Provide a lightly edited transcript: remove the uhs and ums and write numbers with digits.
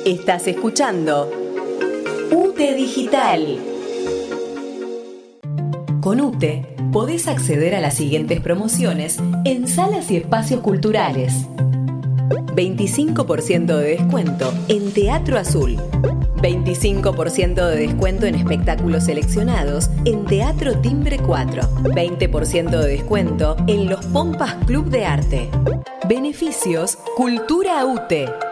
Estás escuchando UTE Digital. Con UTE podés acceder a las siguientes promociones en salas y espacios culturales. 25% de descuento en Teatro Azul. 25% de descuento en espectáculos seleccionados en Teatro Timbre 4. 20% de descuento en los Pompas Club de Arte. Beneficios Cultura UTE.